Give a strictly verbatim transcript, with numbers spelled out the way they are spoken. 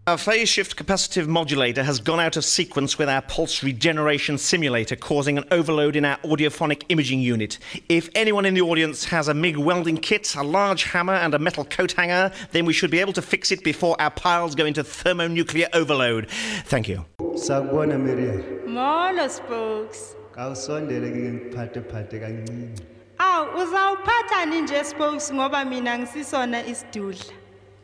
Our phase shift capacitive modulator has gone out of sequence with our pulse regeneration simulator, causing an overload in our audiophonic imaging unit. If anyone in the audience has a MIG welding kit, a large hammer and a metal coat hanger, then we should be able to fix it before our piles go into thermonuclear overload. Thank you. Sakubona Miriam. Molo Spokes. Kawusondele ke ngiphathe phathe kancane. Aw uzawuphatha nje Spokes ngoba mina ngisisona isidudla.